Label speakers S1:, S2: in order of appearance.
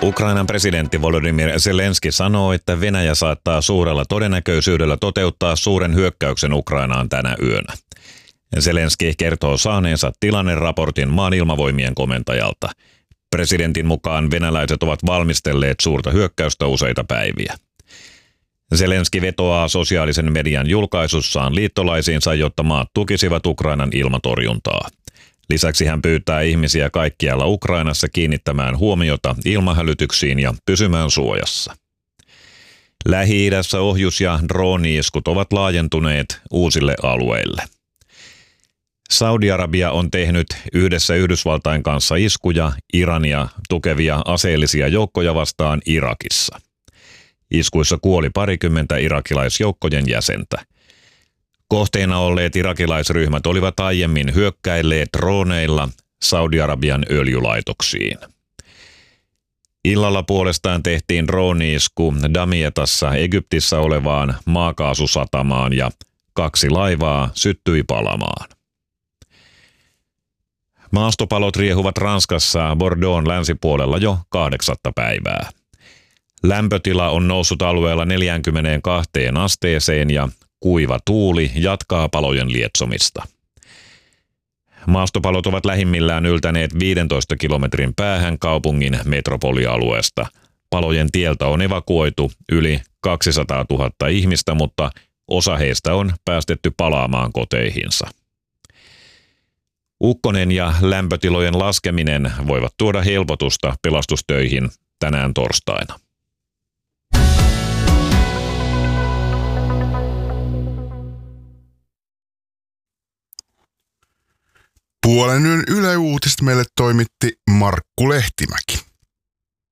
S1: Ukrainan presidentti Volodymyr Zelenski sanoo, että Venäjä saattaa suurella todennäköisyydellä toteuttaa suuren hyökkäyksen Ukrainaan tänä yönä. Zelenski kertoo saaneensa tilanneraportin maan ilmavoimien komentajalta. Presidentin mukaan venäläiset ovat valmistelleet suurta hyökkäystä useita päiviä. Zelenski vetoaa sosiaalisen median julkaisussaan liittolaisiinsa, jotta maat tukisivat Ukrainan ilmatorjuntaa. Lisäksi hän pyytää ihmisiä kaikkialla Ukrainassa kiinnittämään huomiota ilmahälytyksiin ja pysymään suojassa. Lähi-idässä ohjus- ja drooni-iskut ovat laajentuneet uusille alueille. Saudi-Arabia on tehnyt yhdessä Yhdysvaltain kanssa iskuja Irania tukevia aseellisia joukkoja vastaan Irakissa. Iskuissa kuoli 20 irakilaisjoukkojen jäsentä. Kohteena olleet irakilaisryhmät olivat aiemmin hyökkäilleet droneilla Saudi-Arabian öljylaitoksiin. Illalla puolestaan tehtiin drooni-isku Damietassa Egyptissä olevaan maakaasusatamaan ja 2 laivaa syttyi palamaan. Maastopalot riehuvat Ranskassa Bordeauxn länsipuolella jo 8. päivää. Lämpötila on noussut alueella 42 asteeseen ja kuiva tuuli jatkaa palojen lietsomista. Maastopalot ovat lähimmillään yltäneet 15 kilometrin päähän kaupungin metropolialueesta. Palojen tieltä on evakuoitu yli 200 000 ihmistä, mutta osa heistä on päästetty palaamaan koteihinsa. Ukkonen ja lämpötilojen laskeminen voivat tuoda helpotusta pelastustöihin tänään torstaina.
S2: Puolen yön Yle Uutiset meille toimitti Markku Lehtimäki.